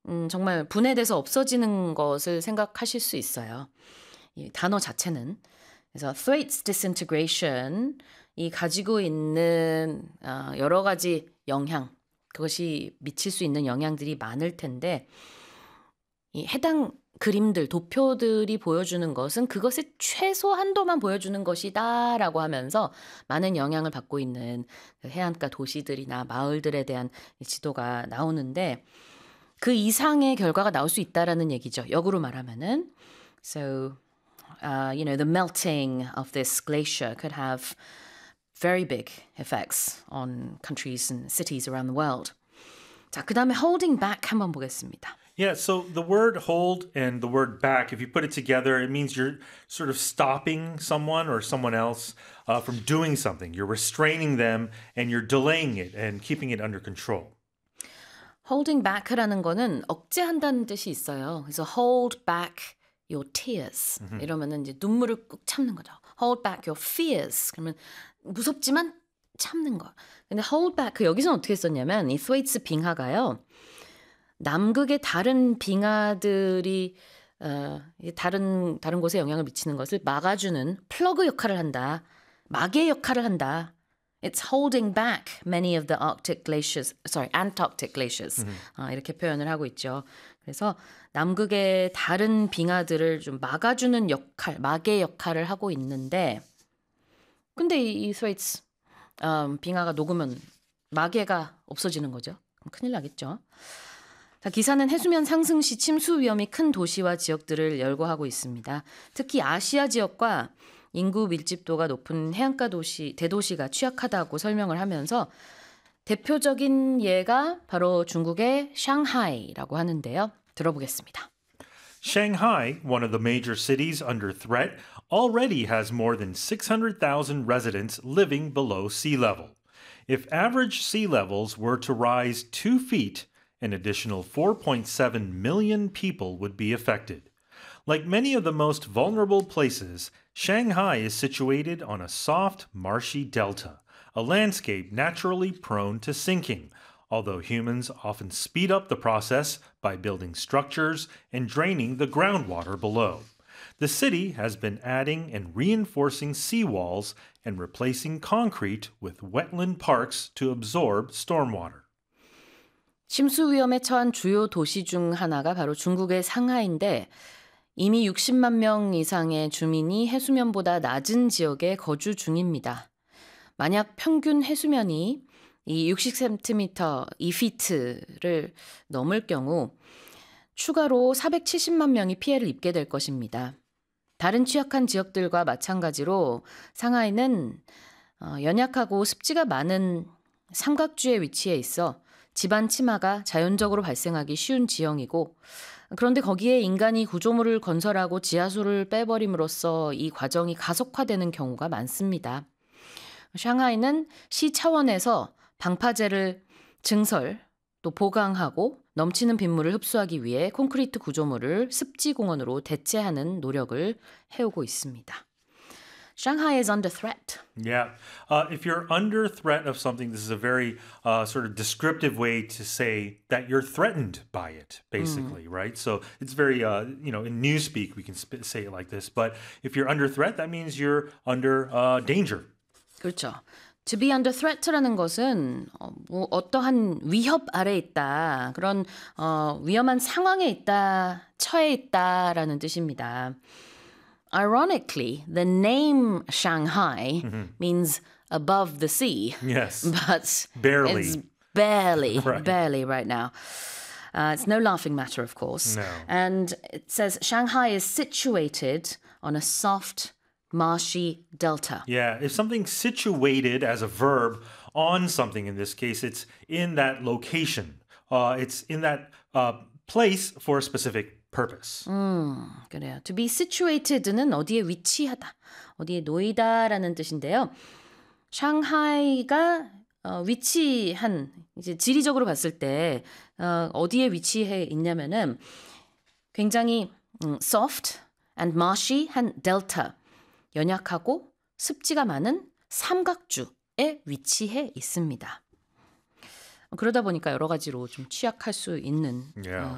정말 분해돼서 없어지는 것을 생각하실 수 있어요. 이 단어 자체는. 그래서 Thwaites disintegration 이 가지고 있는 여러 가지 영향, 그것이 미칠 수 있는 영향들이 많을 텐데 이 해당 그림들, 도표들이 보여주는 것은 그것의 최소 한도만 보여주는 것이다라고 하면서 많은 영향을 받고 있는 그 해안가 도시들이나 마을들에 대한 지도가 나오는데 그 이상의 결과가 나올 수 있다라는 얘기죠. 역으로 말하면은 So, the melting of this glacier could have very big effects on countries and cities around the world. 자, 그 다음에 holding back 한번 보겠습니다. Yeah, so the word hold and the word back, if you put it together, it means you're sort of stopping someone or someone else from doing something. You're restraining them and you're delaying it and keeping it under control. holding back라는 거는 억제한다는 뜻이 있어요. 그래서 hold back your tears. 이러면은 이제 눈물을 꾹 참는 거죠. hold back your fears. 그러면 무섭지만 참는 거. 근데 hold back 여기서는 어떻게 썼냐면 이 스웨이츠 빙하가요. 남극의 다른 빙하들이 다른 곳에 영향을 미치는 것을 막아주는 플러그 역할을 한다. 마개 역할을 한다. It's holding back many of the Antarctic glaciers. 이렇게 표현을 하고 있죠. 그래서 남극의 다른 빙하들을 좀 막아주는 역할, 마개 역할을 하고 있는데 근데 이 스웨이츠 빙하가 녹으면 마개가 없어지는 거죠. 큰일 나겠죠. 자, 기사는 해수면 상승 시 침수 위험이 큰 도시와 지역들을 열거하고 있습니다. 특히 아시아 지역과 인구 밀집도가 높은 해안가 도시, 대도시가 취약하다고 설명을 하면서 대표적인 예가 바로 중국의 샹하이라고 하는데요. 들어보겠습니다. Shanghai, one of the major cities under threat, already has more than 600,000 residents living below sea level. If average sea levels were to rise 2 feet, an additional 4.7 million people would be affected. Like many of the most vulnerable places, Shanghai is situated on a soft, marshy delta, a landscape naturally prone to sinking, although humans often speed up the process by building structures and draining the groundwater below. The city has been adding and reinforcing seawalls and replacing concrete with wetland parks to absorb stormwater. 침수 위험에 처한 주요 도시 중 하나가 바로 중국의 상하이인데 이미 60만 명 이상의 주민이 해수면보다 낮은 지역에 거주 중입니다. 만약 평균 해수면이 이 60cm, 2피트를 넘을 경우 추가로 470만 명이 피해를 입게 될 것입니다. 다른 취약한 지역들과 마찬가지로 상하이는 연약하고 습지가 많은 삼각주에 위치해 있어 지반 침하가 자연적으로 발생하기 쉬운 지형이고 그런데 거기에 인간이 구조물을 건설하고 지하수를 빼버림으로써 이 과정이 가속화되는 경우가 많습니다. 샹하이는 시 차원에서 방파제를 증설 또 보강하고 넘치는 빗물을 흡수하기 위해 콘크리트 구조물을 습지공원으로 대체하는 노력을 해오고 있습니다. Shanghai is under threat. Yeah. If you're under threat of something, this is a very sort of descriptive way to say that you're threatened by it, basically, right? So it's very, in newspeak, we can say it like this. But if you're under threat, that means you're under danger. 그렇죠. To be under threat라는 것은 어떠한 위협 아래에 있다. 그런 위험한 상황에 있다, 처해 있다라는 뜻입니다. Ironically, the name Shanghai means above the sea. Yes. But Barely. it's barely, Right. barely right now. It's no laughing matter, of course. No. And it says Shanghai is situated on a soft, marshy delta. Yeah. If something's situated as a verb on something, in this case, it's in that location. It's in that place for a specific purpose. 그래요. To be situated는 어디에 위치하다, 어디에 놓이다라는 뜻인데요. 샹하이가 위치한 이제 지리적으로 봤을 때 어디에 위치해 있냐면은 굉장히 soft and marshy 한 델타 연약하고 습지가 많은 삼각주에 위치해 있습니다. 그러다 보니까 여러 가지로 좀 취약할 수 있는 Yeah.